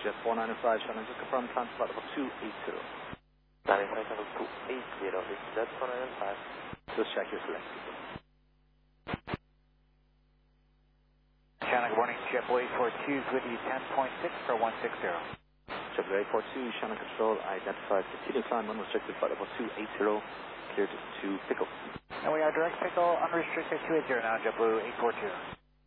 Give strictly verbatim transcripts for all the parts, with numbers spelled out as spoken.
Jet four nine five, Shannon, just confirm transport level two eight zero. nine five level two eight zero, this is Jet four nine five. Just check your select. Shannon, good morning, JetBlue eight four two is with you ten point six for one six zero. JetBlue eight four two, Shannon Control, identified continuous line one restricted flight level two eight zero, cleared to pickle. And we are direct pickle, unrestricted two eight zero now, JetBlue eight four two.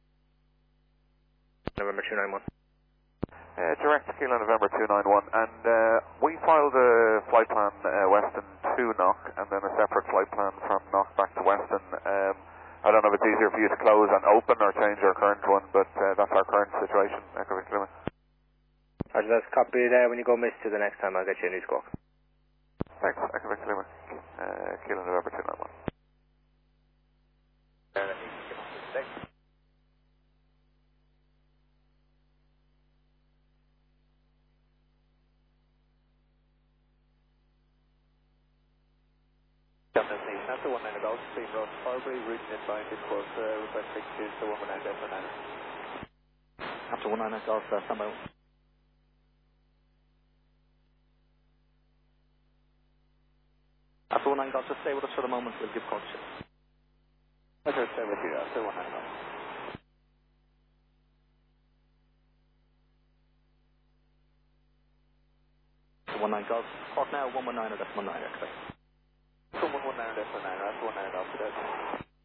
November two nine one. Uh, direct Kilo November two nine one, and uh, we filed a flight plan uh, Weston to Knock, and then a separate flight plan from Knock back to Weston. Um, I don't know if it's easier for you to close and open or change our current one, but uh, that's our current situation. Echo Victor Lima. Roger, that's copied. Uh, when you go miss to the next time, I'll get you a new squawk. Thanks, Echo Victor Lima. Uh, Kilo November two nine one. After one nine Golf, same road, Farbury, route inbound, it was uh, requesting to the one nine Delta nine. After one nine Golf, uh, stand by. After one nine Golf, just stay with us for the moment, we'll give call to you. Okay, stay with you after one nine Golf. one nine Golf, port now one one nine or that's one nine, expect. So one one nine Delta nine, after one nine Golf,